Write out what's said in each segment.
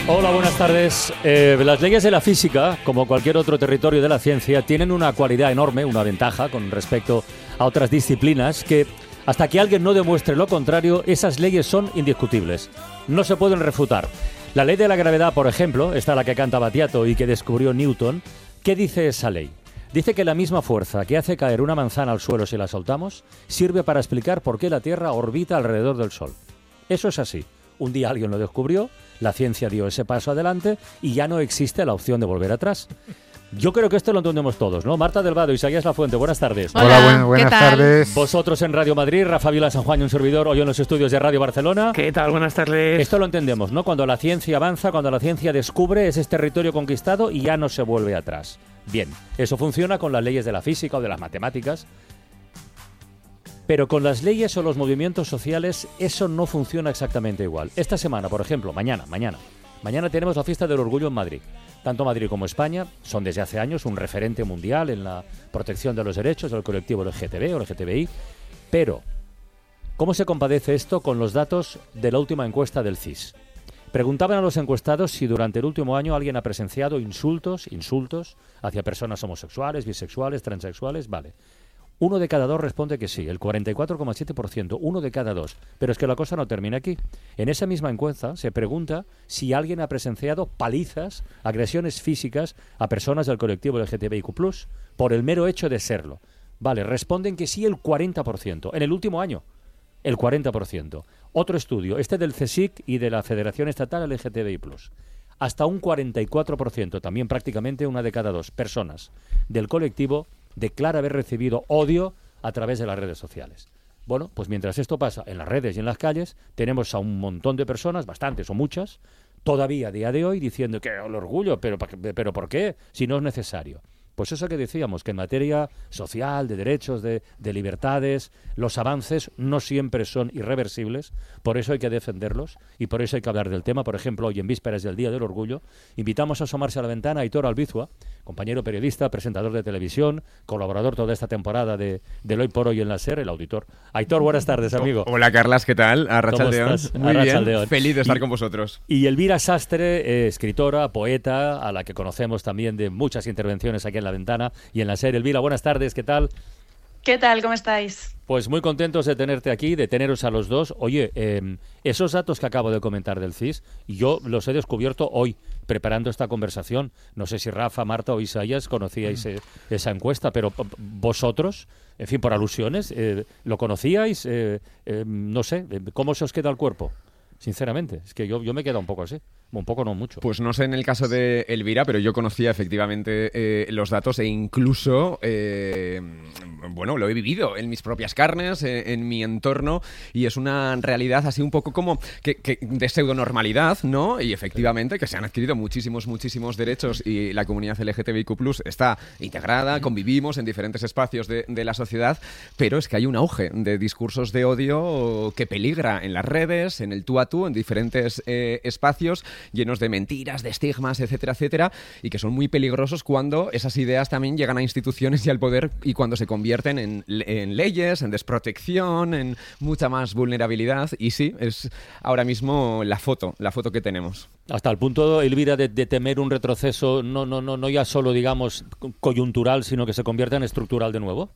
Hola, buenas tardes. Las leyes de la física, como cualquier otro territorio de la ciencia, tienen una cualidad enorme, una ventaja con respecto a otras disciplinas, que hasta que alguien no demuestre lo contrario, esas leyes son indiscutibles. No se pueden refutar. La ley de la gravedad, por ejemplo, esta la que canta Battiato y que descubrió Newton. ¿Qué dice esa ley? Dice que la misma fuerza que hace caer una manzana al suelo si la soltamos, sirve para explicar por qué la Tierra orbita alrededor del Sol. Eso es así. Un día alguien lo descubrió, la ciencia dio ese paso adelante y ya no existe la opción de volver atrás. Yo creo que esto lo entendemos todos, ¿no? Marta Delvado, Isaías Lafuente, buenas tardes. Hola, buenas tardes. Vosotros en Radio Madrid, Rafa Vila San Juan y un servidor, hoy en los estudios de Radio Barcelona. ¿Qué tal? Buenas tardes. Esto lo entendemos, ¿no? Cuando la ciencia avanza, cuando la ciencia descubre, ese es territorio conquistado y ya no se vuelve atrás. Bien, eso funciona con las leyes de la física o de las matemáticas. Pero con las leyes o los movimientos sociales eso no funciona exactamente igual. Esta semana, por ejemplo, mañana tenemos la fiesta del orgullo en Madrid. Tanto Madrid como España son desde hace años un referente mundial en la protección de los derechos del colectivo LGTB o LGTBI. Pero, ¿cómo se compadece esto con los datos de la última encuesta del CIS? Preguntaban a los encuestados si durante el último año alguien ha presenciado insultos hacia personas homosexuales, bisexuales, transexuales. Vale. 1 de cada 2 responde que sí, el 44,7%, 1 de cada 2. Pero es que la cosa no termina aquí. En esa misma encuesta se pregunta si alguien ha presenciado palizas, agresiones físicas a personas del colectivo LGTBIQ+, por el mero hecho de serlo. Vale, responden que sí el 40%. En el último año, el 40%. Otro estudio, este del CSIC y de la Federación Estatal LGTBI+. Hasta un 44%, también prácticamente 1 de cada 2 personas del colectivo declara haber recibido odio a través de las redes sociales. Bueno, pues mientras esto pasa en las redes y en las calles, tenemos a un montón de personas, bastantes o muchas, todavía a día de hoy diciendo que el orgullo, pero ¿por qué? Si no es necesario. Pues eso que decíamos, que en materia social, de derechos, de libertades, los avances no siempre son irreversibles, por eso hay que defenderlos y por eso hay que hablar del tema. Por ejemplo, hoy en vísperas del Día del Orgullo, invitamos a asomarse a la ventana a Aitor Albizua, compañero periodista, presentador de televisión, colaborador toda esta temporada de Hoy por Hoy en la SER, el auditor. Aitor, buenas tardes, amigo. Hola, Carlas, ¿qué tal? Arratsaldeon. Muy bien, feliz de estar con vosotros. Y Elvira Sastre, escritora, poeta, a la que conocemos también de muchas intervenciones aquí en la ventana y en la SER. Elvira, buenas tardes, ¿qué tal? ¿Qué tal? ¿Cómo estáis? Pues muy contentos de tenerte aquí, de teneros a los dos. Oye, esos datos que acabo de comentar del CIS, yo los he descubierto hoy, preparando esta conversación. No sé si Rafa, Marta o Isaías conocíais esa encuesta, pero vosotros, en fin, por alusiones, ¿lo conocíais? No sé, ¿cómo se os queda el cuerpo? Sinceramente, es que yo me he quedado un poco así. Un poco, no mucho. Pues no sé en el caso de Elvira, pero yo conocía efectivamente los datos e incluso, bueno, lo he vivido en mis propias carnes, en mi entorno, y es una realidad así un poco como que de pseudonormalidad, ¿no? Y efectivamente que se han adquirido muchísimos derechos y la comunidad LGTBIQ+ está integrada, convivimos en diferentes espacios de la sociedad, pero es que hay un auge de discursos de odio que peligra en las redes, en el tú a tú, en diferentes espacios, llenos de mentiras, de estigmas, etcétera, etcétera, y que son muy peligrosos cuando esas ideas también llegan a instituciones y al poder y cuando se convierten en leyes, en desprotección, en mucha más vulnerabilidad. Y sí, es ahora mismo la foto que tenemos. Hasta el punto, Elvira, de temer un retroceso no ya solo, digamos, coyuntural, sino que se convierta en estructural de nuevo.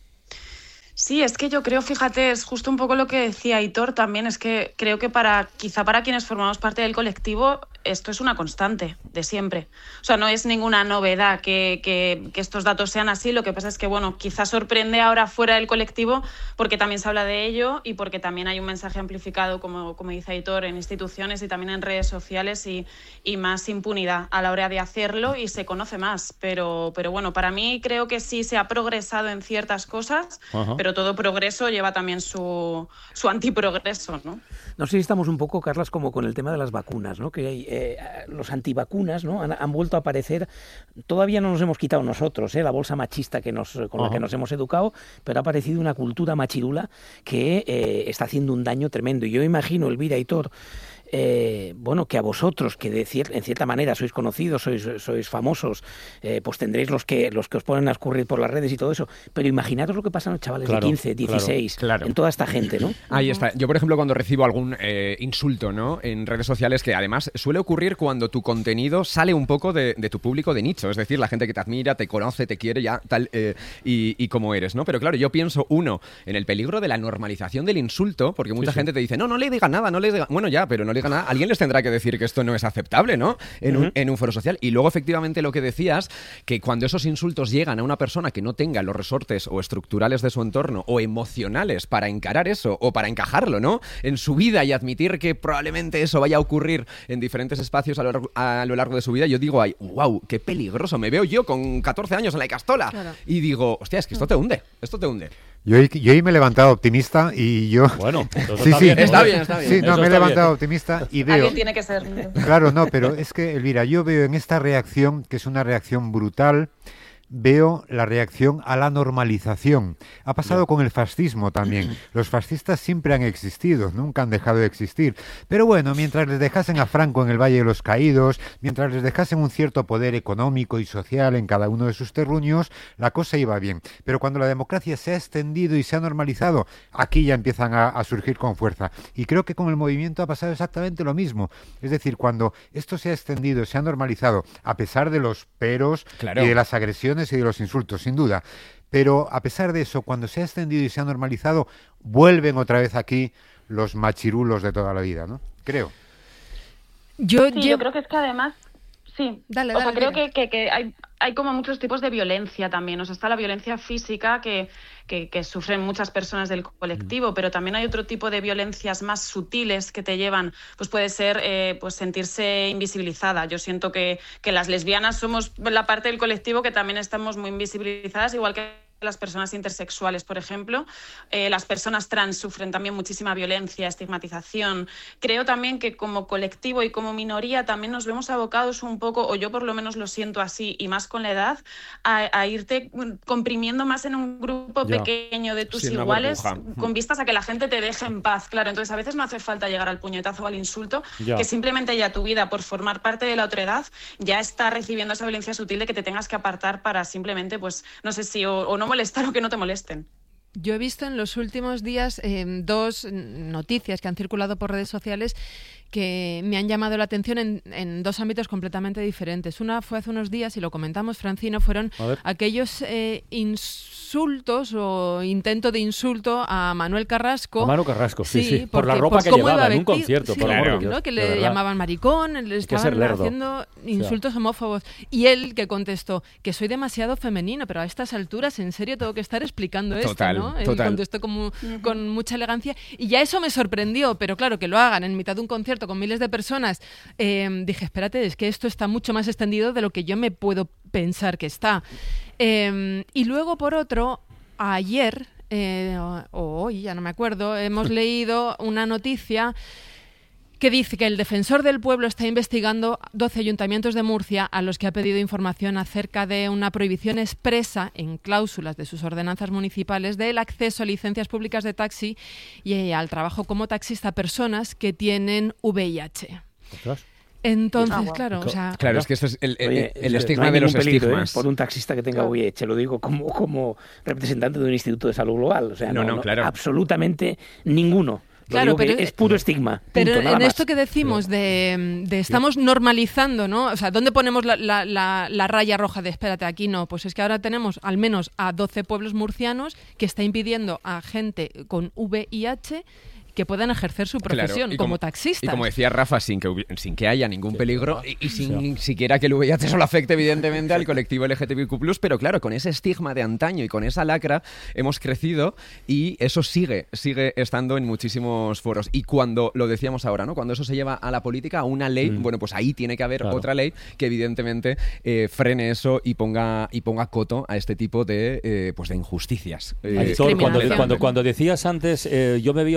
Sí, es que yo creo, fíjate, es justo un poco lo que decía Aitor también, es que creo que quizá para quienes formamos parte del colectivo esto es una constante de siempre. O sea, no es ninguna novedad que estos datos sean así, lo que pasa es que, bueno, quizá sorprende ahora fuera del colectivo porque también se habla de ello y porque también hay un mensaje amplificado, como dice Aitor, en instituciones y también en redes sociales y más impunidad a la hora de hacerlo y se conoce más. Pero bueno, para mí creo que sí se ha progresado en ciertas cosas, pero todo progreso lleva también su antiprogreso, ¿no? No sé si estamos un poco, Carlas, como con el tema de las vacunas, ¿no? Que hay, los antivacunas, ¿no? Han vuelto a aparecer. Todavía no nos hemos quitado nosotros, la bolsa machista con la que nos hemos educado, pero ha aparecido una cultura machirula que está haciendo un daño tremendo. Y yo imagino, Elvira y Aitor, bueno, que a vosotros, que en cierta manera sois conocidos, sois famosos, pues tendréis los que os ponen a escurrir por las redes y todo eso, pero imaginaros lo que pasa a los chavales de 15, 16, en toda esta gente, ¿no? Ahí está. Yo, por ejemplo, cuando recibo algún insulto, ¿no?, en redes sociales, que además suele ocurrir cuando tu contenido sale un poco de tu público de nicho, es decir, la gente que te admira, te conoce, te quiere ya tal y como eres, ¿no? Pero claro, yo pienso, en el peligro de la normalización del insulto, porque mucha gente te dice, no le diga nada, no le diga... Bueno, ya, pero no le diga nada. Alguien les tendrá que decir que esto no es aceptable, ¿no? En un foro social. Y luego, efectivamente, lo que decías, que cuando esos insultos llegan a una persona que no tenga los resortes o estructurales de su entorno o emocionales para encarar eso o para encajarlo, ¿no?, en su vida y admitir que probablemente eso vaya a ocurrir en diferentes espacios a lo largo de su vida, yo digo, ay, wow, qué peligroso. Me veo yo con 14 años en la Icastola y digo, hostia, es que esto te hunde. Yo hoy me he levantado optimista y yo... Bueno, está bien. Sí, no, me he levantado optimista y veo... Alguien tiene que ser. Claro, no, pero es que, Elvira, yo veo en esta reacción, que es una reacción brutal, veo la reacción a la normalización. Ha pasado con el fascismo también. Los fascistas siempre han existido, nunca han dejado de existir. Pero bueno, mientras les dejasen a Franco en el Valle de los Caídos, mientras les dejasen un cierto poder económico y social en cada uno de sus terruños, la cosa iba bien. Pero cuando la democracia se ha extendido y se ha normalizado, aquí ya empiezan a surgir con fuerza. Y creo que con el movimiento ha pasado exactamente lo mismo. Es decir, cuando esto se ha extendido, se ha normalizado, a pesar de los peros y de las agresiones y de los insultos, sin duda. Pero a pesar de eso, cuando se ha extendido y se ha normalizado, vuelven otra vez aquí los machirulos de toda la vida, ¿no? Creo. Yo creo que es que además... Sí, dale, creo que hay como muchos tipos de violencia también. O sea, está la violencia física que sufren muchas personas del colectivo, pero también hay otro tipo de violencias más sutiles que te llevan, pues puede ser pues sentirse invisibilizada. Yo siento que las lesbianas somos la parte del colectivo que también estamos muy invisibilizadas, igual que las personas intersexuales, por ejemplo. Las personas trans sufren también muchísima violencia, estigmatización. Creo también que como colectivo y como minoría también nos vemos abocados un poco, o yo por lo menos lo siento así, y más con la edad, a irte comprimiendo más en un grupo pequeño de tus iguales, con vistas a que la gente te deje en paz. Claro, entonces a veces no hace falta llegar al puñetazo o al insulto, que simplemente ya tu vida, por formar parte de la otredad, ya está recibiendo esa violencia sutil de que te tengas que apartar para simplemente, pues, no sé si o no molestar o que no te molesten. Yo he visto en los últimos días dos noticias que han circulado por redes sociales que me han llamado la atención en dos ámbitos completamente diferentes. Una fue hace unos días, y lo comentamos, Francino, fueron aquellos insultos o intento de insulto a Manuel Carrasco. A Manuel Carrasco, sí. Por la porque, ropa pues, que llevaba en un concierto, por amor de Dios. ¿no? Que le llamaban maricón, le estaban haciendo insultos homófobos. Y él que contestó que soy demasiado femenino, pero a estas alturas, ¿en serio tengo que estar explicando esto? ¿No? Él contestó con mucha elegancia. Y ya eso me sorprendió, pero claro, que lo hagan en mitad de un concierto con miles de personas, dije, espérate, es que esto está mucho más extendido de lo que yo me puedo pensar que está. Y luego, por otro, ayer, o hoy, ya no me acuerdo, hemos leído una noticia que dice que el defensor del pueblo está investigando 12 ayuntamientos de Murcia a los que ha pedido información acerca de una prohibición expresa en cláusulas de sus ordenanzas municipales del acceso a licencias públicas de taxi y al trabajo como taxista a personas que tienen VIH. Entonces, claro, o sea... Claro, es que esto es el estigma de los estigmas. Por un taxista que tenga VIH, lo digo como representante de un instituto de salud global. O sea, no, absolutamente ninguno. Claro, pero es puro estigma. Pero punto, en más. Esto que decimos de estamos normalizando, ¿no? O sea, ¿dónde ponemos la raya roja de espérate, aquí no? Pues es que ahora tenemos al menos a 12 pueblos murcianos que está impidiendo a gente con VIH que puedan ejercer su profesión como taxistas. Y como decía Rafa, sin que haya ningún peligro y sin siquiera que el VIH solo afecte evidentemente al colectivo LGTBIQ+, pero claro, con ese estigma de antaño y con esa lacra hemos crecido y eso sigue estando en muchísimos foros. Y cuando, lo decíamos ahora, ¿no? Cuando eso se lleva a la política, a una ley, bueno, pues ahí tiene que haber otra ley que evidentemente frene eso y ponga coto a este tipo de injusticias. Cuando decías antes, yo me veo con 14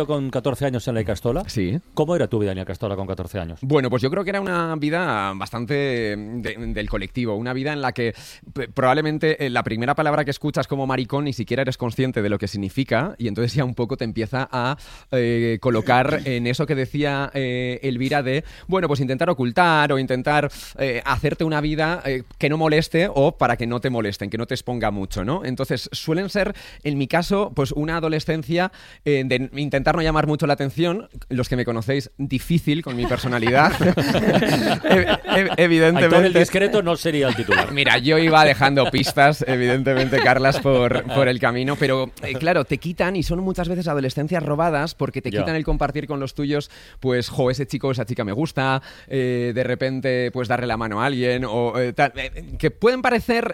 14 años en la Icastola. Sí. ¿Cómo era tu vida en la Icastola con 14 años? Bueno, pues yo creo que era una vida bastante del colectivo, una vida en la que probablemente la primera palabra que escuchas como maricón ni siquiera eres consciente de lo que significa, y entonces ya un poco te empieza a colocar en eso que decía Elvira de, bueno, pues intentar ocultar o intentar hacerte una vida que no moleste o para que no te molesten, que no te exponga mucho, ¿no? Entonces suelen ser, en mi caso, pues una adolescencia de intentar no llamar mucho la atención. Los que me conocéis, difícil con mi personalidad. Evidentemente. Aitor el discreto no sería el titular. Mira, yo iba dejando pistas, evidentemente, Carlas, por el camino, pero claro, te quitan, y son muchas veces adolescencias robadas, porque te quitan el compartir con los tuyos, pues, ese chico o esa chica me gusta, de repente, pues, darle la mano a alguien, o tal, que pueden parecer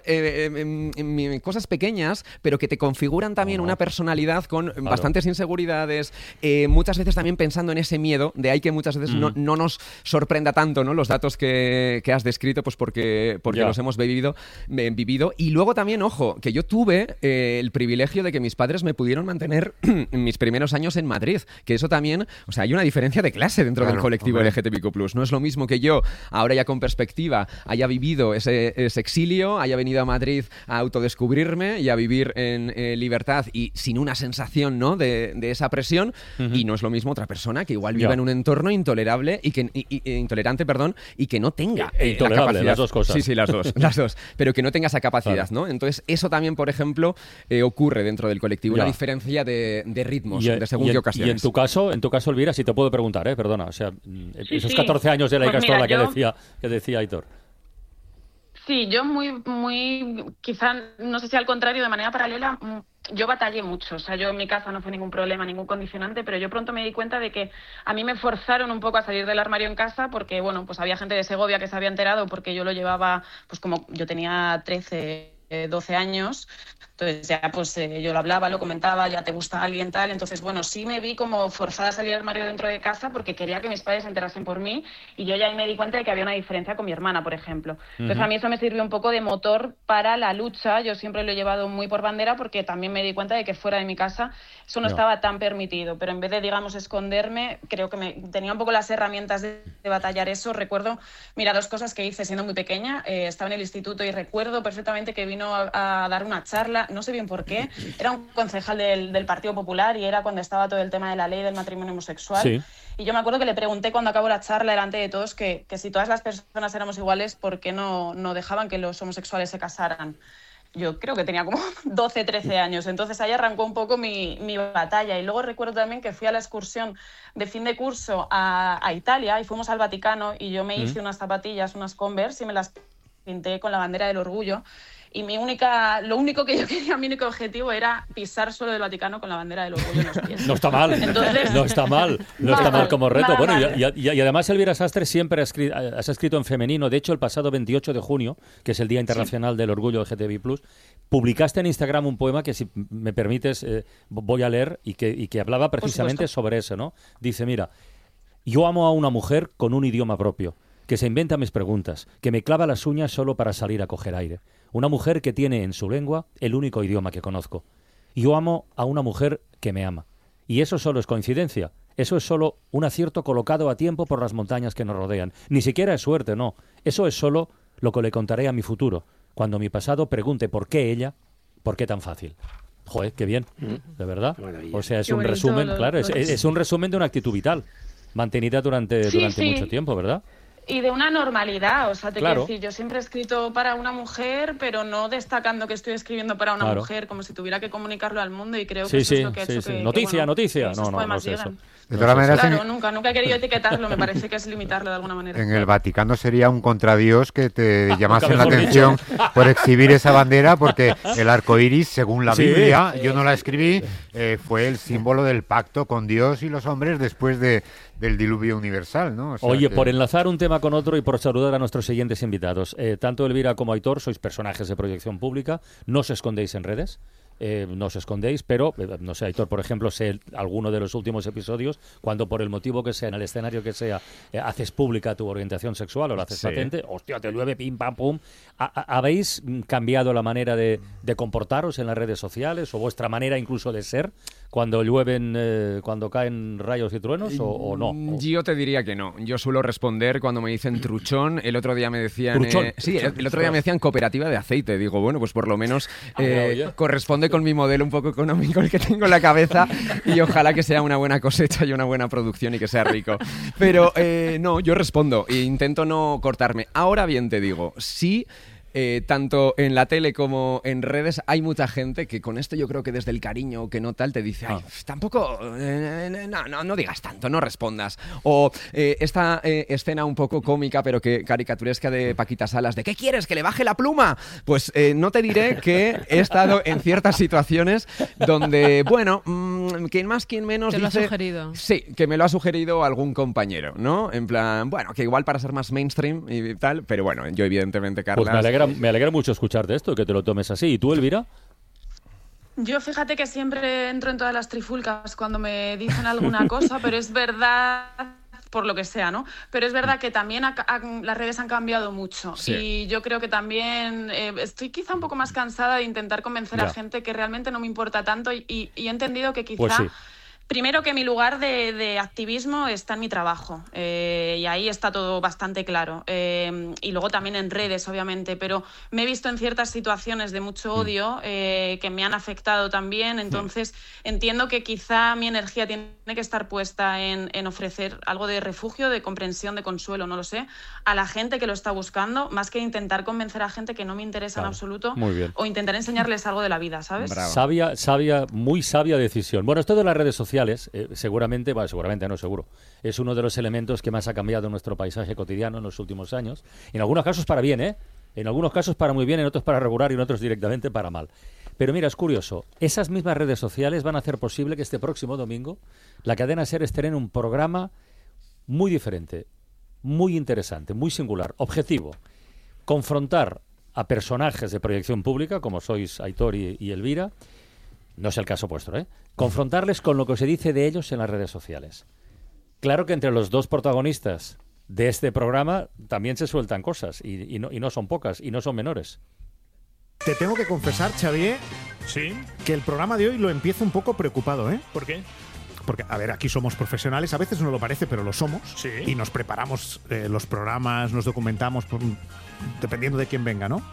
cosas pequeñas, pero que te configuran también una personalidad con bastantes inseguridades, muchas veces también pensando en ese miedo, de ahí que muchas veces no nos sorprenda tanto, ¿no?, los datos que has descrito, pues porque los hemos vivido. Y luego también, ojo, que yo tuve el privilegio de que mis padres me pudieron mantener mis primeros años en Madrid, que eso también, o sea, hay una diferencia de clase dentro del colectivo LGTBIQ+. No es lo mismo que yo, ahora ya con perspectiva, haya vivido ese exilio, haya venido a Madrid a autodescubrirme y a vivir en libertad y sin una sensación, ¿no?, de esa presión, y no es lo mismo otra persona que igual viva en un entorno intolerable intolerante, y que no tenga la capacidad. Las dos cosas. Sí, las dos, pero que no tenga esa capacidad, ¿no? Entonces, eso también, por ejemplo, ocurre dentro del colectivo, una diferencia de ritmos, de según qué ocasiones. Y en tu caso, Elvira, si te puedo preguntar, perdona, o sea, esos 14 años de la Icastola que decía Aitor. Sí, yo muy, quizá, no sé si al contrario, de manera paralela, yo batallé mucho. O sea, yo en mi casa no fue ningún problema, ningún condicionante, pero yo pronto me di cuenta de que a mí me forzaron un poco a salir del armario en casa porque, bueno, pues había gente de Segovia que se había enterado porque yo lo llevaba, pues como yo tenía 12 años, entonces ya pues yo lo hablaba, lo comentaba, ya te gusta alguien tal, entonces bueno, sí me vi como forzada a salir del armario dentro de casa porque quería que mis padres se enterasen por mí, y yo ya ahí me di cuenta de que había una diferencia con mi hermana, por ejemplo. Entonces a mí eso me sirvió un poco de motor para la lucha. Yo siempre lo he llevado muy por bandera porque también me di cuenta de que fuera de mi casa eso no estaba tan permitido, pero en vez de, digamos, esconderme, creo que tenía un poco las herramientas de batallar eso. Recuerdo, mira, 2 cosas que hice siendo muy pequeña. Estaba en el instituto y recuerdo perfectamente que vino a dar una charla, no sé bien por qué, era un concejal del Partido Popular y era cuando estaba todo el tema de la ley del matrimonio homosexual. Sí. Y yo me acuerdo que le pregunté cuando acabó la charla delante de todos que si todas las personas éramos iguales, ¿por qué no dejaban que los homosexuales se casaran? Yo creo que tenía como 12, 13 años. Entonces ahí arrancó un poco mi batalla. Y luego recuerdo también que fui a la excursión de fin de curso a Italia y fuimos al Vaticano y yo me hice unas zapatillas, unas Converse, y me las pinté con la bandera del orgullo. Y lo único que yo quería, mi único objetivo era pisar suelo del Vaticano con la bandera del orgullo en los pies. No está mal. Entonces, no está mal como reto. Bueno, y además, Elvira Sastre, siempre has escrito en femenino. De hecho, el pasado 28 de junio, que es el Día Internacional del Orgullo LGTBI+, publicaste en Instagram un poema que, si me permites, voy a leer y que hablaba precisamente sobre eso, ¿no? Dice, mira, yo amo a una mujer con un idioma propio, que se inventa mis preguntas, que me clava las uñas solo para salir a coger aire. Una mujer que tiene en su lengua el único idioma que conozco. Yo amo a una mujer que me ama. Y eso solo es coincidencia. Eso es solo un acierto colocado a tiempo por las montañas que nos rodean. Ni siquiera es suerte, no. Eso es solo lo que le contaré a mi futuro, cuando mi pasado pregunte por qué ella, por qué tan fácil. Joder, qué bien, de verdad. O sea, es un resumen, claro, es un resumen de una actitud vital, mantenida durante mucho tiempo, ¿verdad? Y de una normalidad, o sea, quiero decir, yo siempre he escrito para una mujer, pero no destacando que estoy escribiendo para una mujer, como si tuviera que comunicarlo al mundo, y creo que eso es lo que ha hecho que... Noticia. No es eso. De todas maneras, nunca he querido etiquetarlo, me parece que es limitarlo de alguna manera. En el Vaticano sería un contradios que te llamasen la atención por exhibir esa bandera, porque el arco iris, según la Biblia, yo no la escribí, fue el símbolo del pacto con Dios y los hombres después del diluvio universal, ¿no? O sea, oye, por enlazar un tema con otro y por saludar a nuestros siguientes invitados, tanto Elvira como Aitor sois personajes de proyección pública, no os escondéis en redes. No os escondéis, pero no sé, Aitor, por ejemplo, sé alguno de los últimos episodios, cuando por el motivo que sea, en el escenario que sea, haces pública tu orientación sexual o la haces patente, hostia, te llueve, pim, pam, pum. ¿Habéis cambiado la manera de comportaros en las redes sociales o vuestra manera incluso de ser cuando llueven, cuando caen rayos y truenos o no? Yo te diría que no. Yo suelo responder cuando me dicen truchón. El otro día me decían... el otro día me decían cooperativa de aceite. Digo, bueno, pues por lo menos corresponde con mi modelo un poco económico el que tengo en la cabeza y ojalá que sea una buena cosecha y una buena producción y que sea rico. Pero no, yo respondo e intento no cortarme. Ahora bien te digo, sí... tanto en la tele como en redes hay mucha gente que con esto yo creo que desde el cariño que no tal te dice tampoco, no digas tanto, no respondas. O esta escena un poco cómica pero que caricaturesca de Paquita Salas de ¿qué quieres? ¿Que le baje la pluma? Pues no te diré que he estado en ciertas situaciones donde, bueno, quien más, quien menos ¿te dice... lo ha sugerido? Sí, que me lo ha sugerido algún compañero, ¿no? En plan, bueno, que igual para ser más mainstream y tal, pero bueno, yo evidentemente, Carlas... Pues me alegra mucho escucharte esto, que te lo tomes así. ¿Y tú, Elvira? Yo fíjate que siempre entro en todas las trifulcas cuando me dicen alguna cosa, pero es verdad, por lo que sea, ¿no? Pero es verdad que también las redes han cambiado mucho. Sí. Y yo creo que también estoy quizá un poco más cansada de intentar convencer a gente que realmente no me importa tanto y he entendido que quizá... Pues sí. Primero que mi lugar de activismo está en mi trabajo y ahí está todo bastante claro. Y luego también en redes, obviamente, pero me he visto en ciertas situaciones de mucho odio que me han afectado también. Entonces entiendo que quizá mi energía tiene que estar puesta en ofrecer algo de refugio, de comprensión, de consuelo, no lo sé, a la gente que lo está buscando, más que intentar convencer a gente que no me interesa en absoluto o intentar enseñarles algo de la vida, ¿sabes? Sabia, muy sabia decisión. Bueno, esto de las redes sociales seguramente no, seguro, es uno de los elementos que más ha cambiado nuestro paisaje cotidiano en los últimos años. En algunos casos para bien, en algunos casos para muy bien, en otros para regular y en otros directamente para mal. Pero mira, es curioso, esas mismas redes sociales van a hacer posible que este próximo domingo la cadena SER estrene un programa muy diferente, muy interesante, muy singular, objetivo, confrontar a personajes de proyección pública como sois Aitor y Elvira. No es el caso vuestro, confrontarles con lo que se dice de ellos en las redes sociales. Claro que entre los dos protagonistas de este programa también se sueltan cosas, y no son pocas, y no son menores. Te tengo que confesar, Xavier, que el programa de hoy lo empiezo un poco preocupado, ¿Por qué? Porque, a ver, aquí somos profesionales, a veces no lo parece, pero lo somos, y nos preparamos los programas, nos documentamos, dependiendo de quién venga, ¿no?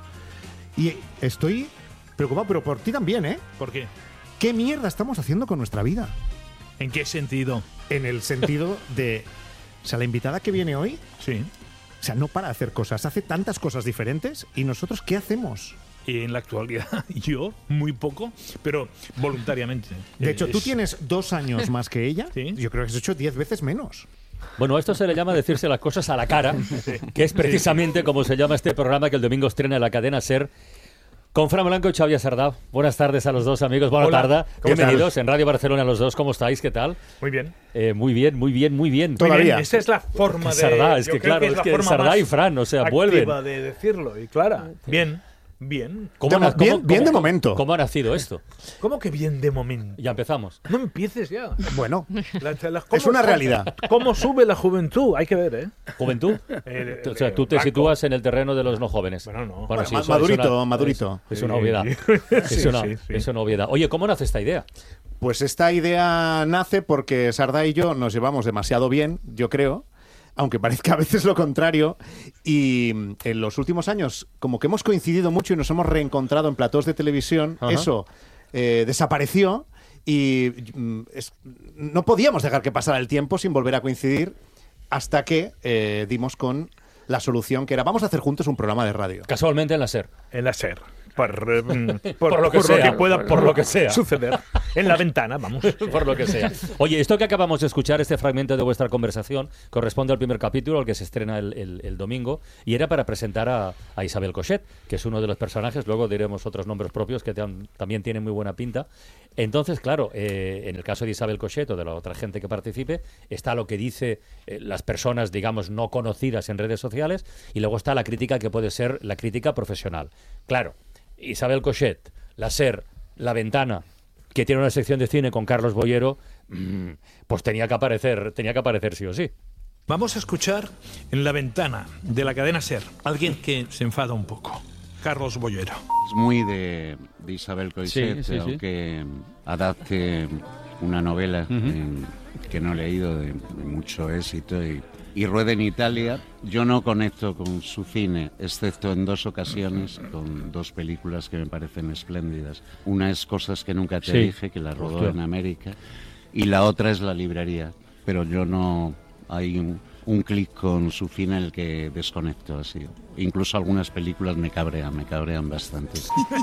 Y estoy preocupado, pero por ti también, ¿Por qué? ¿Qué mierda estamos haciendo con nuestra vida? ¿En qué sentido? En el sentido de... O sea, la invitada que viene hoy... Sí. O sea, no para de hacer cosas. Hace tantas cosas diferentes. ¿Y nosotros qué hacemos? Y en la actualidad, yo, muy poco, pero voluntariamente. De hecho, tú tienes 2 años más que ella. ¿Sí? Yo creo que has hecho 10 veces menos. Bueno, esto se le llama decirse las cosas a la cara, que es precisamente como se llama este programa que el domingo estrena en la cadena SER. Con Fran Blanco y Xavier Sardá. Buenas tardes a los dos, amigos. Buena tarde. Bienvenidos en Radio Barcelona los dos. ¿Cómo estáis? ¿Qué tal? Muy bien. Muy bien. Todavía. Esa es la forma de... Sardá, es que claro, es que Sardá y Fran, o sea, vuelven. de decirlo, y Clara. Bien. Bien de momento. ¿Cómo ha nacido esto? ¿Cómo que bien de momento? Ya empezamos. No empieces ya. Bueno, es una realidad. ¿Cómo sube la juventud? Hay que ver, ¿eh? ¿Juventud? O sea, tú te sitúas en el terreno de los no jóvenes. Bueno, no. Bueno, sí, madurito. Es una obviedad. Es una obviedad. Oye, ¿cómo nace esta idea? Pues esta idea nace porque Sardá y yo nos llevamos demasiado bien, yo creo, aunque parezca a veces lo contrario, y en los últimos años como que hemos coincidido mucho y nos hemos reencontrado en platós de televisión. Ajá. Eso desapareció y no podíamos dejar que pasara el tiempo sin volver a coincidir hasta que dimos con la solución que era vamos a hacer juntos un programa de radio. Casualmente en la SER. En la SER. Por lo que pueda suceder. En la ventana, vamos. Por lo que sea. Oye, esto que acabamos de escuchar, este fragmento de vuestra conversación, corresponde al primer capítulo, al que se estrena el domingo, y era para presentar a Isabel Cochet, que es uno de los personajes, luego diremos otros nombres propios que también tienen muy buena pinta. Entonces, claro, en el caso de Isabel Cochet o de la otra gente que participe, está lo que dice las personas, digamos, no conocidas en redes sociales, y luego está la crítica que puede ser la crítica profesional. Claro, Isabel Cochet, la SER, La Ventana, que tiene una sección de cine con Carlos Boyero, pues tenía que aparecer sí o sí. Vamos a escuchar en La Ventana de la cadena SER alguien que se enfada un poco. Carlos Boyero. Es muy de Isabel Cochet, sí. aunque a edad que una novela que no he leído, de mucho éxito, y rueda en Italia. Yo no conecto con su cine, excepto en 2 ocasiones, con 2 películas que me parecen espléndidas. Una es Cosas que nunca te dije, que la rodó en América, y la otra es La librería. Pero yo no... Hay un clic con su cine en el que desconecto así. Incluso algunas películas me cabrean bastante.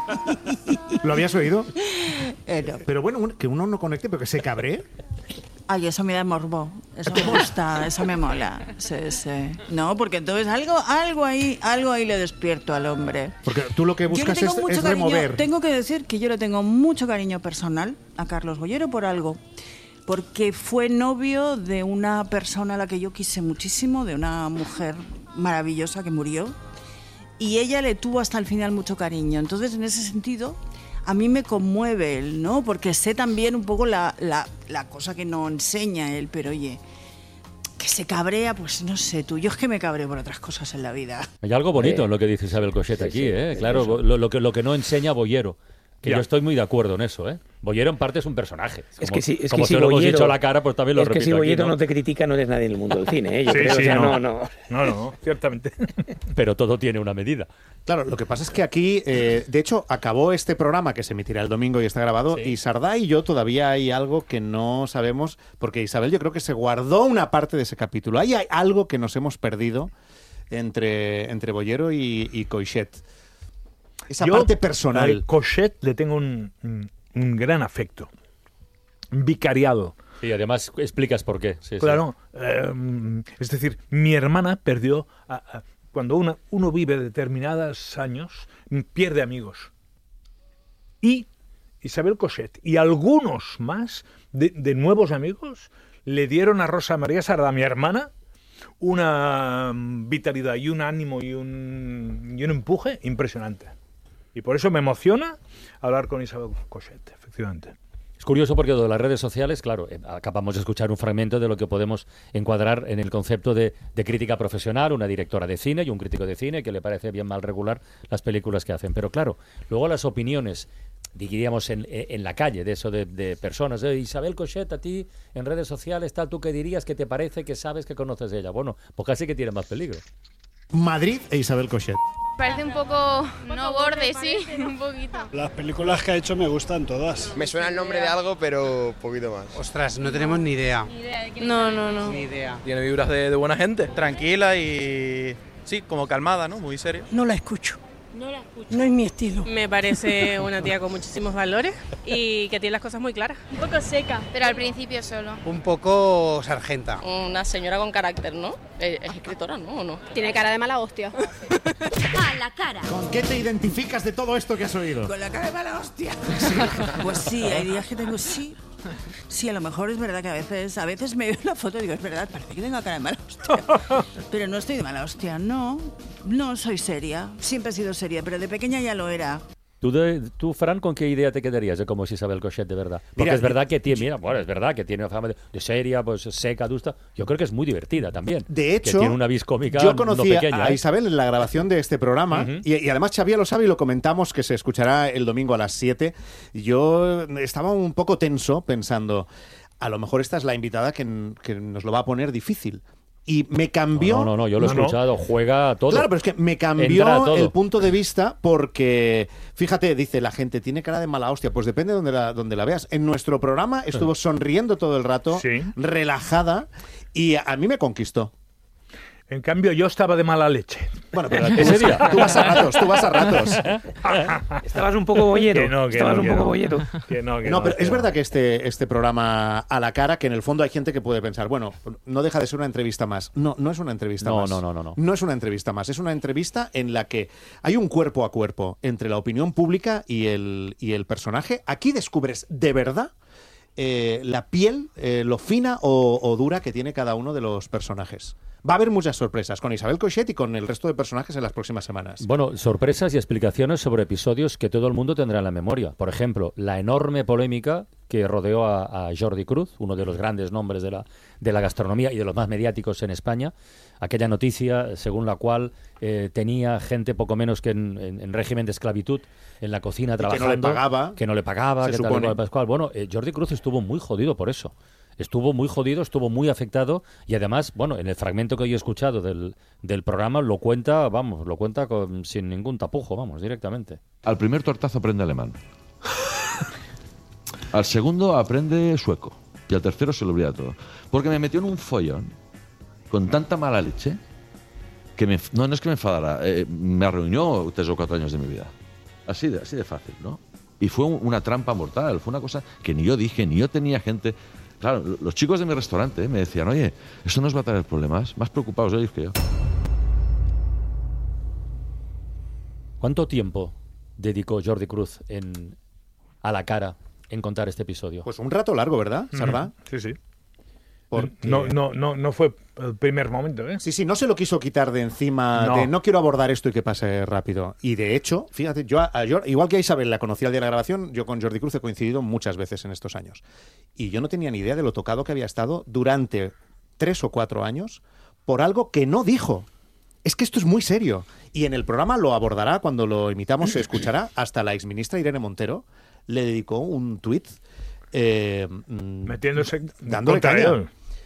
¿Lo habías oído? No. Pero bueno, que uno no conecte, pero que se cabree. Ay, eso me da morbo, eso me gusta, eso me mola. Sí. No, porque entonces algo ahí le despierto al hombre. Porque tú lo que buscas es remover. Tengo que decir que yo le tengo mucho cariño personal a Carlos Boyero por algo. Porque fue novio de una persona a la que yo quise muchísimo, de una mujer maravillosa que murió, y ella le tuvo hasta el final mucho cariño. Entonces, en ese sentido, a mí me conmueve él, ¿no? Porque sé también un poco la cosa que no enseña él, pero oye, que se cabrea, pues no sé tú, yo es que me cabreo por otras cosas en la vida. Hay algo bonito en lo que dice Isabel Cochet aquí, ¿eh? Claro, lo que no enseña Boyero. Que yo estoy muy de acuerdo en eso, ¿eh? Boyero en parte es un personaje. Como si lo hemos dicho a la cara, pues también lo repito. Es que si Boyero aquí, ¿no? te critica, no eres nadie en el mundo del cine, ¿eh? Yo creo, o sea, No, ciertamente. Pero todo tiene una medida. Claro, lo que pasa es que aquí, de hecho, acabó este programa que se emitirá el domingo y está grabado, y Sardá y yo todavía hay algo que no sabemos, porque Isabel yo creo que se guardó una parte de ese capítulo. Hay algo que nos hemos perdido entre Boyero y Coixet. Esa parte personal. A Cochet le tengo un gran afecto. Vicariado. Y además explicas por qué. Sí, claro. Es decir, mi hermana perdió... cuando uno vive determinados años, pierde amigos. Y Isabel Cochet y algunos más de nuevos amigos le dieron a Rosa María Sardá, mi hermana, una vitalidad y un ánimo y un empuje impresionante. Y por eso me emociona hablar con Isabel Cochet, efectivamente. Es curioso porque lo de las redes sociales, claro, acabamos de escuchar un fragmento de lo que podemos encuadrar en el concepto de crítica profesional, una directora de cine y un crítico de cine que le parece bien mal regular las películas que hacen. Pero claro, luego las opiniones, diríamos en la calle, de eso de personas, Isabel Cochet, a ti en redes sociales, tal, ¿tú qué dirías? ¿Qué te parece? ¿Qué sabes? ¿Qué conoces de ella? Bueno, pues casi que tiene más peligro. Madrid e Isabel Cochet. Parece un poco no borde, sí, un poquito. Las películas que ha hecho me gustan todas. Me suena el nombre de algo, pero poquito más. Ostras, no tenemos ni idea. No. Ni idea. Tiene vibras de buena gente, tranquila y sí, como calmada, ¿no? Muy seria. No la escucho. No es mi estilo. Me parece una tía con muchísimos valores y que tiene las cosas muy claras. Un poco seca, pero al principio solo. Un poco sargenta. Una señora con carácter, ¿no? Es escritora, ¿no? ¿O no? Tiene cara de mala hostia. A la cara. ¿Con qué te identificas de todo esto que has oído? Con la cara de mala hostia. Sí. Pues sí, hay días que tengo Sí, a lo mejor es verdad que a veces me veo la foto y digo, es verdad, parece que tengo cara de mala hostia. Pero no estoy de mala hostia, no soy seria. Siempre he sido seria, pero de pequeña ya lo era. ¿Tú, Fran, con qué idea te quedarías de cómo es Isabel Cochet de verdad? Porque es verdad que tiene, es verdad que tiene una fama de seria, pues seca, adusta. Yo creo que es muy divertida también. De hecho, que tiene una vis cómica yo conocí no pequeña, a Isabel en la grabación de este programa y además Xavier lo sabe y lo comentamos que se escuchará el domingo a las 7. Yo estaba un poco tenso pensando, a lo mejor esta es la invitada que nos lo va a poner difícil. Y me cambió... No, yo lo he escuchado, juega todo. Claro, pero es que me cambió el punto de vista porque, fíjate, dice la gente, tiene cara de mala hostia. Pues depende de donde la veas. En nuestro programa estuvo sonriendo todo el rato, relajada, y a mí me conquistó. En cambio, yo estaba de mala leche. Bueno, pero ese día. Tú vas a ratos. Estabas un poco boyero. No, pero es verdad que este programa a la cara, que en el fondo hay gente que puede pensar, bueno, no deja de ser una entrevista más. No es una entrevista más. No. No es una entrevista más. Es una entrevista en la que hay un cuerpo a cuerpo entre la opinión pública y el personaje. Aquí descubres de verdad la piel, lo fina o dura que tiene cada uno de los personajes. Va a haber muchas sorpresas con Isabel Coixet y con el resto de personajes en las próximas semanas. Bueno, sorpresas y explicaciones sobre episodios que todo el mundo tendrá en la memoria. Por ejemplo, la enorme polémica que rodeó a Jordi Cruz, uno de los grandes nombres de la gastronomía y de los más mediáticos en España. Aquella noticia según la cual tenía gente poco menos que en régimen de esclavitud en la cocina trabajando. Que no le pagaba. Se supone. Bueno, Jordi Cruz estuvo muy jodido por eso. Estuvo muy jodido, estuvo muy afectado y además, bueno, en el fragmento que yo he escuchado del programa lo cuenta sin ningún tapujo, directamente. Al primer tortazo aprende alemán. Al segundo aprende sueco. Y al tercero se lo olvida todo. Porque me metió en un follón con tanta mala leche que no es que me enfadara, me arruinó 3 o 4 años de mi vida. Así de fácil, ¿no? Y fue una trampa mortal, fue una cosa que ni yo dije, ni yo tenía gente... Claro, los chicos de mi restaurante me decían, oye, ¿esto nos va a traer problemas? Más preocupados ellos que yo. ¿Cuánto tiempo dedicó Jordi Cruz a la cara en contar este episodio? Pues un rato largo, ¿verdad, Sardá? Sí. Porque... No fue el primer momento, ¿eh? Sí, no se lo quiso quitar de encima, no quiero abordar esto y que pase rápido. Y de hecho, fíjate, yo igual que a Isabel la conocí al día de la grabación, yo con Jordi Cruz he coincidido muchas veces en estos años. Y yo no tenía ni idea de lo tocado que había estado durante 3 o 4 años por algo que no dijo. Es que esto es muy serio. Y en el programa lo abordará, cuando lo imitamos se escuchará, hasta la exministra Irene Montero le dedicó un tuit metiéndose dándole caña.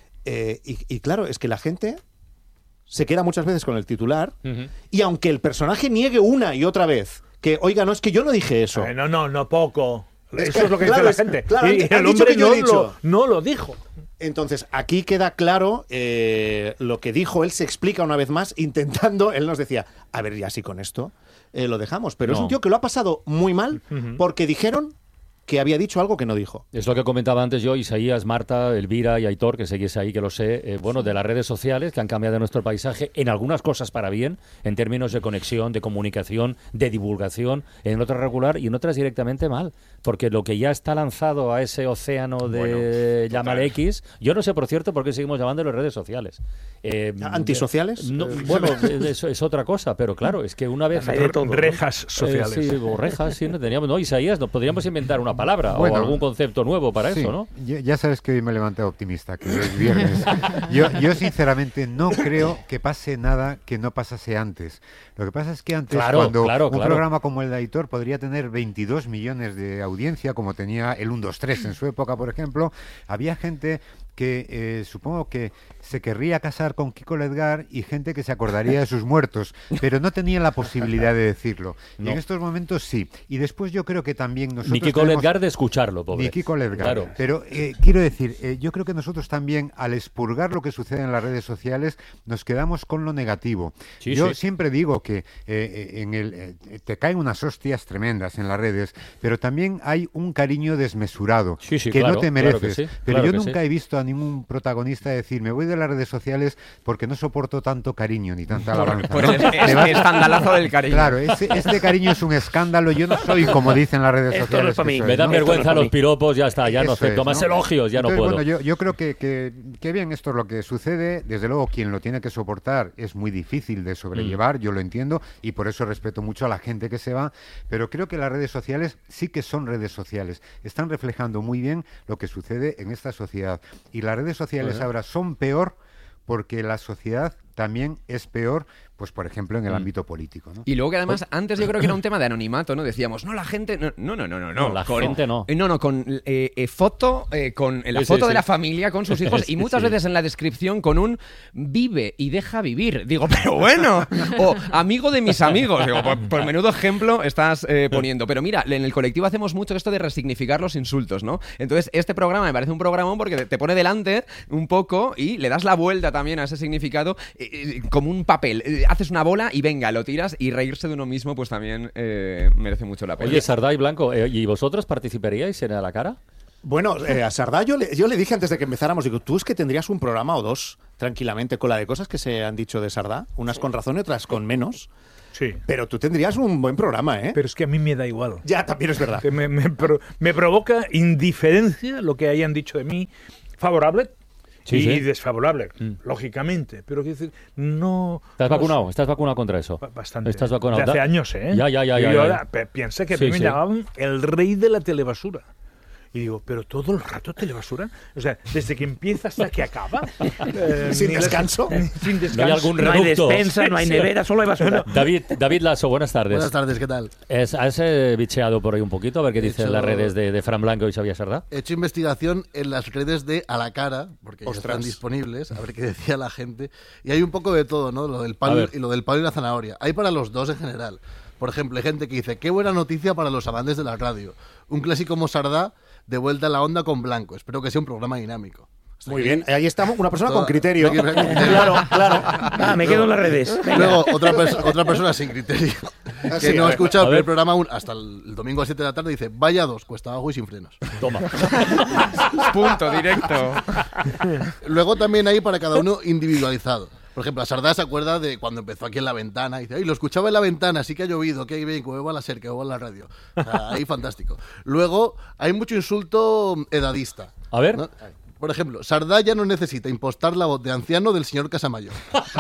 Y claro, es que la gente se queda muchas veces con el titular y aunque el personaje niegue una y otra vez que, oiga, no, es que yo no dije eso. No, poco. Eso es lo que dice la gente. Claro, y el hombre no lo dijo. Entonces, aquí queda claro lo que dijo. Él se explica una vez más, intentando, él nos decía, a ver, ya sí con esto lo dejamos. Pero es un tío que lo ha pasado muy mal porque dijeron que había dicho algo que no dijo. Es lo que comentaba antes yo, Isaías, Marta, Elvira y Aitor, que seguís ahí, que lo sé, de las redes sociales que han cambiado nuestro paisaje, en algunas cosas para bien, en términos de conexión, de comunicación, de divulgación, en otras regular y en otras directamente mal. Porque lo que ya está lanzado a ese océano de llámale X, yo no sé, por cierto, por qué seguimos llamando las redes sociales. ¿Antisociales? Bueno, eso es otra cosa, pero claro, es que una vez... Rejas sociales. Sí, o rejas, sí, no teníamos... No, Isaías, nos podríamos inventar una palabra o algún concepto nuevo para eso, ¿no? Ya sabes que hoy me levanté optimista, que es viernes. Yo sinceramente no creo que pase nada que no pasase antes. Lo que pasa es que antes, cuando un programa como el de Aitor podría tener 22 millones de audiencia, como tenía el 1-2-3 en su época, por ejemplo, había gente que supongo que se querría casar con Kiko Ledgar y gente que se acordaría de sus muertos, pero no tenía la posibilidad de decirlo. No. Y en estos momentos sí. Y después yo creo que también nosotros... Ni Kiko Ledgar de escucharlo, pobre. Ni Kiko Ledgar. Claro. Pero quiero decir, yo creo que nosotros también, al expurgar lo que sucede en las redes sociales, nos quedamos con lo negativo. Yo siempre digo que te caen unas hostias tremendas en las redes, pero también hay un cariño desmesurado que no te mereces. Pero yo nunca he visto a ningún protagonista decir, me voy de las redes sociales porque no soporto tanto cariño ni tanta alabanza. Por el escandalazo del cariño. Claro, este cariño es un escándalo. Yo no soy como dicen las redes sociales. No es para mí. Me dan vergüenza los piropos, ya está, ya no acepto más elogios, ya no puedo. Bueno, yo creo que bien, esto es lo que sucede. Desde luego, quien lo tiene que soportar es muy difícil de sobrellevar, yo lo entiendo, y por eso respeto mucho a la gente que se va, pero creo que las redes sociales sí que son redes sociales. Están reflejando muy bien lo que sucede en esta sociedad. Y las redes sociales ahora son peor porque la sociedad también es peor, pues por ejemplo en el ámbito político, ¿no? Y luego que además antes yo creo que era un tema de anonimato, ¿no? Decíamos, no, la gente... No, la gente no. No, con foto, con la foto de la familia, con sus hijos, y muchas veces en la descripción con un vive y deja vivir. Digo, pero bueno, o amigo de mis amigos. Digo, por menudo ejemplo estás poniendo. Pero mira, en el colectivo hacemos mucho esto de resignificar los insultos, ¿no? Entonces este programa me parece un programón porque te pone delante un poco y le das la vuelta también a ese significado como un papel. Haces una bola y venga, lo tiras, y reírse de uno mismo pues también merece mucho la pena. Oye, Sardá y Blanco, ¿y vosotros participaríais en A la Cara? Bueno, a Sardá yo le dije antes de que empezáramos, digo, tú es que tendrías un programa o dos tranquilamente con la de cosas que se han dicho de Sardá, unas con razón y otras con menos. Sí. Pero tú tendrías un buen programa, ¿eh? Pero es que a mí me da igual. Ya, también es verdad. Me provoca indiferencia lo que hayan dicho de mí, favorable y desfavorable, lógicamente. Pero quiero decir, no... ¿Estás vacunado? ¿Estás vacunado contra eso? Bastante. ¿Estás vacunado? De hace años, ¿eh? Ya. Y ahora piensa que a mí me llamaban el rey de la telebasura. Y digo, pero todo el rato telebasura. O sea, desde que empieza hasta que acaba. ¿Sin descanso? Sin descanso. ¿No hay algún No hay despensa, no hay nevera, solo hay basura. David Lasso, buenas tardes. Buenas tardes, ¿qué tal? ¿Has bicheado por ahí un poquito? A ver qué dicen las redes de Fran Blanco y Xavier Sardá. He hecho investigación en las redes de A la Cara, porque ya están disponibles, a ver qué decía la gente. Y hay un poco de todo, ¿no? Lo del palo y la zanahoria. Hay para los dos en general. Por ejemplo, hay gente que dice, qué buena noticia para los amantes de la radio. Un clásico como Sardá, de vuelta a la onda con Blanco. Espero que sea un programa dinámico. Muy bien, ahí estamos, una persona con criterio. Claro. Me quedo en las redes. Venga. Luego, otra persona sin criterio, que no ha escuchado el programa aún hasta el domingo a 7 de la tarde, dice, vaya dos, cuesta abajo y sin frenos. Toma. Punto, directo. Luego también hay para cada uno individualizado. Por ejemplo, a Sardá se acuerda de cuando empezó aquí en La Ventana. Y dice, ay, lo escuchaba en La Ventana, sí que ha llovido, que bien, que va a la SER, que va a la radio. O sea, ahí fantástico. Luego, hay mucho insulto edadista. A ver. ¿No? Por ejemplo, Sardá ya no necesita impostar la voz de anciano del señor Casamayor.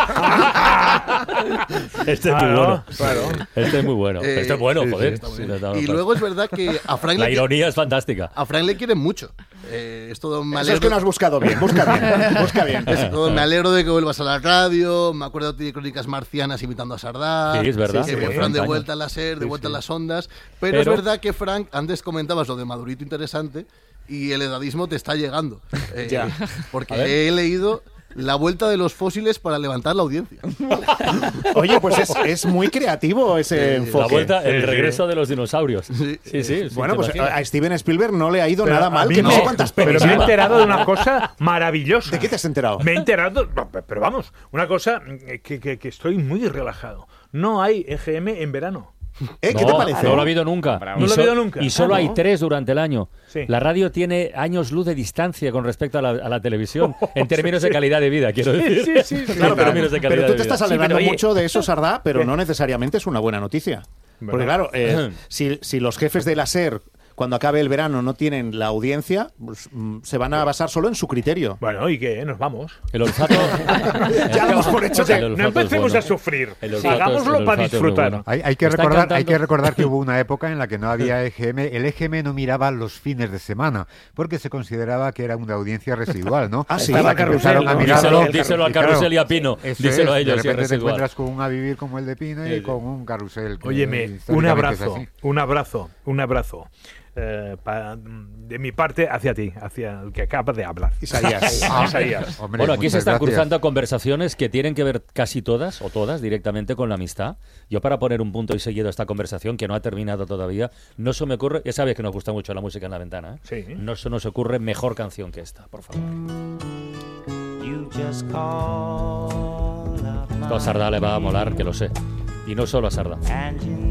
Este es muy bueno. Claro. Este es muy bueno. Este es bueno, joder. Y luego es verdad que a Frank la ironía es fantástica. A Frank le quieren mucho. Es todo, me Eso es que no has buscado bien. Busca bien. Me alegro de que vuelvas a la radio. Me acuerdo de Crónicas Marcianas imitando a Sardá. Sí, es verdad. Fran de vuelta a la SER, de vuelta a las ondas. Pero es verdad que Frank, antes comentabas lo de Madurito interesante. Y el edadismo te está llegando. Porque he leído la vuelta de los fósiles para levantar la audiencia. Oye, pues es muy creativo ese enfoque. La vuelta, el regreso de los dinosaurios. Sí. Bueno, pues a Steven Spielberg no le ha ido nada mal. Que no sé cuántas pelis. Pero me he enterado de una cosa maravillosa. ¿De qué te has enterado? Me he enterado, pero vamos, una cosa que estoy muy relajado. No hay EGM en verano. ¿Qué te parece? No lo ha habido nunca. No lo ha habido nunca. Y solo hay 3 durante el año. Sí. La radio tiene años luz de distancia con respecto a la televisión, en términos de calidad de vida, quiero decir. Sí. Claro, pero tú te estás alegrando mucho de eso, Sardá, pero no necesariamente es una buena noticia. Porque claro, si los jefes de la SER, cuando acabe el verano, no tienen la audiencia, pues, se van a basar solo en su criterio. Bueno, ¿y qué? Nos vamos. El olfato... Ya damos por hecho. No empecemos a sufrir. Hagámoslo para disfrutar. Hay que recordar que hubo una época en la que no había EGM. El EGM no miraba los fines de semana, porque se consideraba que era una audiencia residual, ¿no? Sí. Estaba Carrusel, díselo a Carrusel y a Pino. Díselo a ellos. De repente te encuentras con un A Vivir como el de Pino y con un Carrusel. Óyeme, un abrazo. De mi parte hacia ti, hacia el que acaba de hablar. Isaías. Hombre, bueno, aquí se están gracias. cruzando conversaciones que tienen que ver casi todas, o todas, directamente con la amistad. Yo, para poner un punto y seguido a esta conversación, que no ha terminado todavía, no se me ocurre, ya sabes que nos gusta mucho la música en La Ventana, ¿eh? Sí. No se nos ocurre mejor canción que esta, por favor. Esto a Sardá le va a molar, que lo sé. Y no solo a Sardá.